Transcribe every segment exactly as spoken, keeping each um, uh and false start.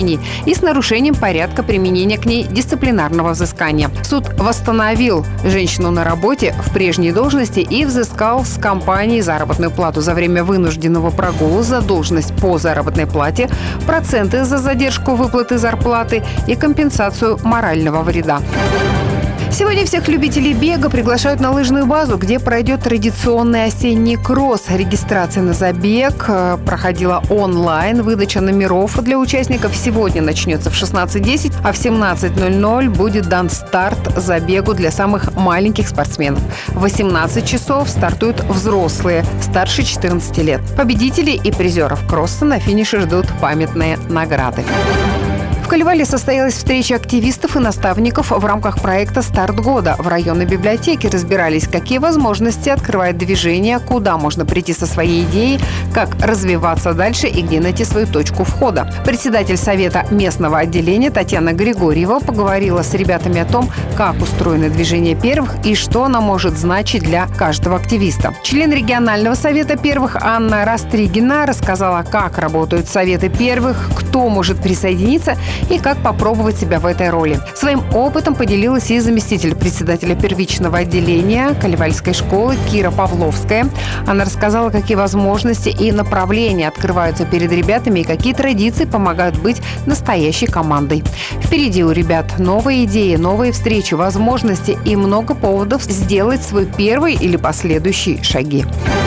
и с нарушением порядка применения к ней дисциплинарного взыскания. Суд восстановил женщину на работе в прежней должности и взыскал с компании заработную плату за время вынужденного прогула, задолженность по заработной плате, проценты за задержку выплаты зарплаты и компенсацию морального вреда. Сегодня всех любителей бега приглашают на лыжную базу, где пройдет традиционный осенний кросс. Регистрация на забег проходила онлайн. Выдача номеров для участников сегодня начнется в шестнадцать десять, а в семнадцать ноль ноль будет дан старт забегу для самых маленьких спортсменов. В восемнадцать часов стартуют взрослые, старше четырнадцати лет. Победителей и призеров кросса на финише ждут памятные награды. В Калевале состоялась встреча активистов и наставников в рамках проекта «Старт года». В районной библиотеке разбирались, какие возможности открывает движение, куда можно прийти со своей идеей, как развиваться дальше и где найти свою точку входа. Председатель Совета местного отделения Татьяна Григорьева поговорила с ребятами о том, как устроено движение первых и что оно может значить для каждого активиста. Член регионального совета первых Анна Растригина рассказала, как работают советы первых, кто может присоединиться и как попробовать себя в этой роли. Своим опытом поделилась и заместитель председателя первичного отделения Калевальской школы Кира Павловская. Она рассказала, какие возможности и направления открываются перед ребятами и какие традиции помогают быть настоящей командой. Впереди у ребят новые идеи, новые встречи, возможности и много поводов сделать свой первый или последующий шаги.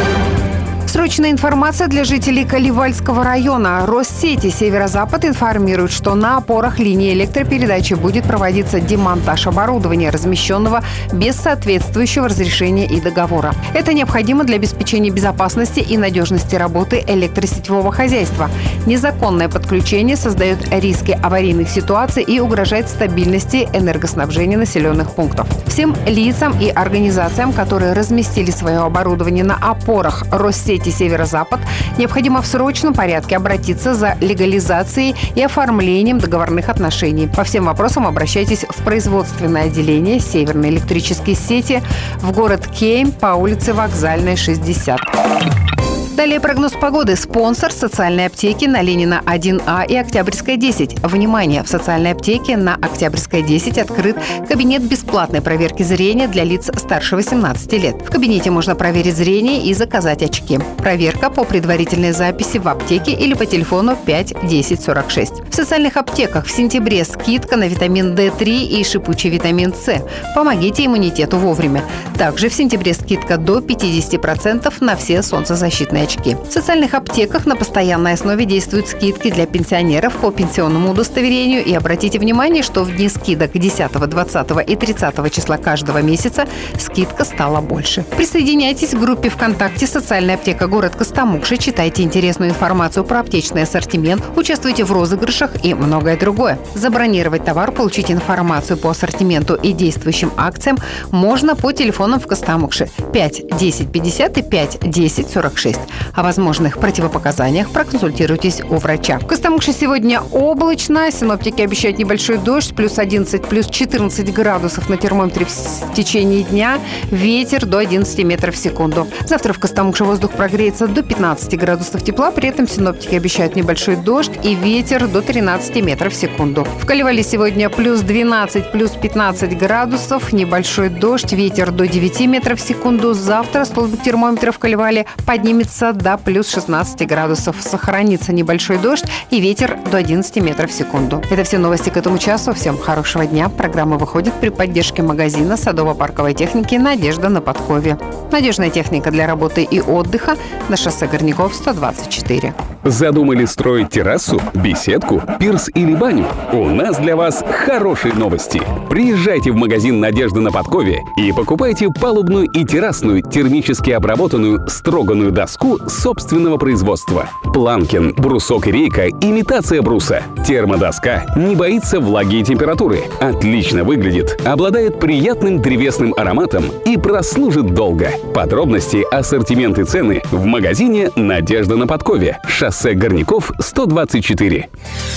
Срочная информация для жителей Калевальского района. Россети «Северо-Запад» информирует, что на опорах линии электропередачи будет проводиться демонтаж оборудования, размещенного без соответствующего разрешения и договора. Это необходимо для обеспечения безопасности и надежности работы электросетевого хозяйства. Незаконное подключение создает риски аварийных ситуаций и угрожает стабильности энергоснабжения населенных пунктов. Всем лицам и организациям, которые разместили свое оборудование на опорах Россети «Северо-Запад», необходимо в срочном порядке обратиться за легализацией и оформлением договорных отношений. По всем вопросам обращайтесь в производственное отделение «Северные электрические сети» в город Кейм по улице Вокзальная, шестьдесят. Далее прогноз погоды. Спонсор социальной аптеки на Ленина один А и Октябрьская, десять. Внимание! В социальной аптеке на Октябрьской, десять открыт кабинет бесплатной проверки зрения для лиц старше восемнадцати лет. В кабинете можно проверить зрение и заказать очки. Проверка по предварительной записи в аптеке или по телефону пять десять сорок шесть. В социальных аптеках в сентябре скидка на витамин Д три и шипучий витамин С. Помогите иммунитету вовремя. Также в сентябре скидка до пятидесяти процентов на все солнцезащитные очки. В социальных аптеках на постоянной основе действуют скидки для пенсионеров по пенсионному удостоверению. И обратите внимание, что в дни скидок десятого, двадцатого и тридцатого числа каждого месяца скидка стала больше. Присоединяйтесь к группе ВКонтакте «Социальная аптека город Костомукша», читайте интересную информацию про аптечный ассортимент, участвуйте в розыгрышах и многое другое. Забронировать товар, получить информацию по ассортименту и действующим акциям можно по телефонам в Костомукше пять десять пятьдесят и пять десять сорок шесть. О возможных противопоказаниях проконсультируйтесь у врача. В Костомукше сегодня облачно. Синоптики обещают небольшой дождь, плюс одиннадцать, плюс четырнадцать градусов на термометре в течение дня. Ветер до одиннадцати метров в секунду. Завтра в Костомукше воздух прогреется до пятнадцати градусов тепла. При этом синоптики обещают небольшой дождь и ветер до тринадцати метров в секунду. В Калевале сегодня плюс двенадцать, плюс пятнадцать градусов, небольшой дождь, ветер до девяти метров в секунду. Завтра столбик термометра в Калевале поднимется до плюс шестнадцати градусов. Сохранится небольшой дождь и ветер до одиннадцати метров в секунду. Это все новости к этому часу. Всем хорошего дня. Программа выходит при поддержке магазина садово-парковой техники «Надежда» на Подкове. Надежная техника для работы и отдыха на шоссе Горняков, сто двадцать четыре. Задумали строить террасу, беседку, пирс или баню? У нас для вас хорошие новости. Приезжайте в магазин «Надежда» на Подкове и покупайте палубную и террасную термически обработанную строганную доску собственного производства. Планкин, брусок и рейка – имитация бруса. Термодоска не боится влаги и температуры, отлично выглядит, обладает приятным древесным ароматом и прослужит долго. Подробности, ассортимент и цены в магазине «Надежда» на Подкове. Шоссе Горняков, сто двадцать четыре.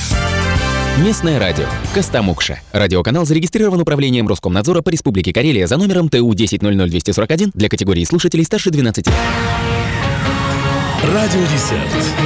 Местное радио. Костомукша. Радиоканал зарегистрирован Управлением Роскомнадзора по Республике Карелия за номером Т У десять ноль ноль двести сорок один для категории слушателей старше двенадцати. Радио Десерт.